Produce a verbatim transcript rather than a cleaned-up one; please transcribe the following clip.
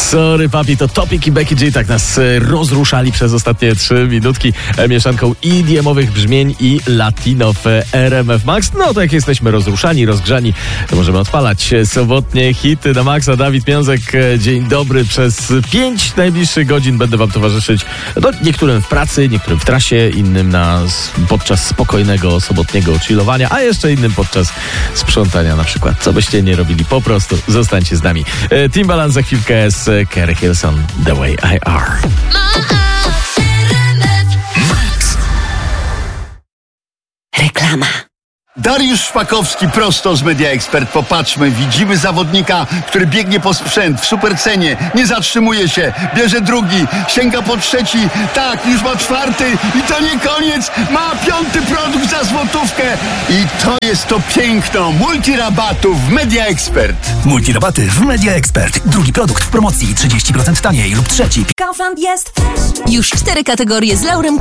Sorry papi, to Topic i Becky G tak nas rozruszali przez ostatnie trzy minutki mieszanką E D M-owych brzmień i latino w R M F Max. No to jak jesteśmy rozruszani, rozgrzani, to możemy odpalać sobotnie hity na Maxa. Dawid Miązek, dzień dobry. Przez pięć najbliższych godzin będę wam towarzyszyć. No, niektórym w pracy, niektórym w trasie, innym na, podczas spokojnego sobotniego chillowania, a jeszcze innym podczas sprzątania na przykład. Co byście nie robili, po prostu zostańcie z nami. Timbaland za chwilkę z Kerry Hilson, The Way I Are. Reklama. Dariusz Szpakowski prosto z Media Expert. Popatrzmy, widzimy zawodnika, który biegnie po sprzęt w supercenie, nie zatrzymuje się, bierze drugi, sięga po trzeci, tak, już ma czwarty i to nie koniec, ma piąty produkt za złotówkę i to jest to piękno multirabatów w Media Expert. Multirabaty w Media Expert. Drugi produkt w promocji trzydzieści procent taniej lub trzeci. Kaufland jest już cztery kategorie z laurem